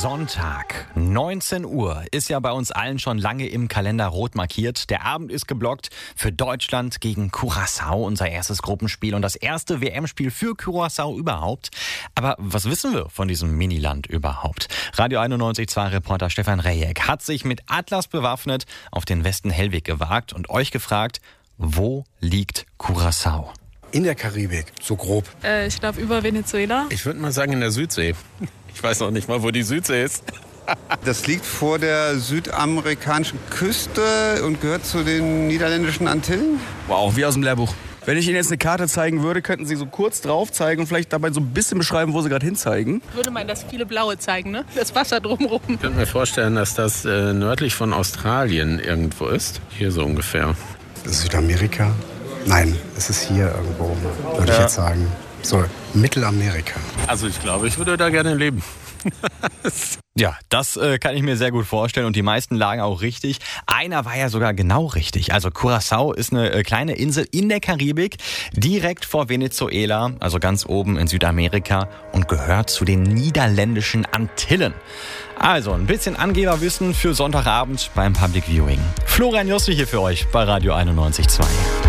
Sonntag, 19 Uhr, ist ja bei uns allen schon lange im Kalender rot markiert. Der Abend ist geblockt für Deutschland gegen Curaçao, unser erstes Gruppenspiel und das erste WM-Spiel für Curaçao überhaupt. Aber was wissen wir von diesem Miniland überhaupt? Radio 91.2 Reporter Stefan Rejek hat sich mit Atlas bewaffnet auf den Westen-Hellweg gewagt und euch gefragt, wo liegt Curaçao? In der Karibik, so grob. Ich glaube über Venezuela. Ich würde mal sagen in der Südsee. Ich weiß noch nicht mal, wo die Südsee ist. Das liegt vor der südamerikanischen Küste und gehört zu den niederländischen Antillen. Wow, wie aus dem Lehrbuch. Wenn ich Ihnen jetzt eine Karte zeigen würde, könnten Sie so kurz drauf zeigen und vielleicht dabei so ein bisschen beschreiben, wo Sie gerade hinzeigen. Würde man das viele Blaue zeigen, ne? Das Wasser drumherum. Ich könnte mir vorstellen, dass das nördlich von Australien irgendwo ist. Hier so ungefähr. Südamerika? Nein, es ist hier irgendwo, würde ich jetzt sagen. So, Mittelamerika. Also ich glaube, ich würde da gerne leben. Ja, das kann ich mir sehr gut vorstellen und die meisten lagen auch richtig. Einer war ja sogar genau richtig. Also Curaçao ist eine kleine Insel in der Karibik, direkt vor Venezuela, also ganz oben in Südamerika und gehört zu den niederländischen Antillen. Also ein bisschen Angeberwissen für Sonntagabend beim Public Viewing. Florian Jossi hier für euch bei Radio 91.2.